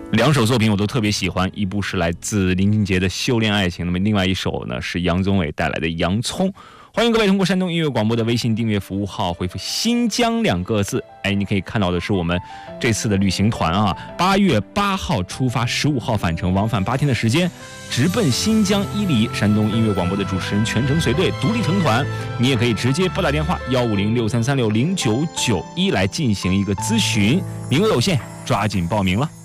两首作品我都特别喜欢，一部是来自林俊杰的《修炼爱情》，那么另外一首呢是杨宗纬带来的《洋葱》。欢迎各位通过山东音乐广播的微信订阅服务号回复新疆2个字，你可以看到的是我们这次的旅行团啊，8月8号出发，15号返程，往返8天的时间，直奔新疆伊犁。山东音乐广播的主持人全程随队，独立成团。你也可以直接拨打电话15063360991来进行一个咨询，名额有限，抓紧报名了。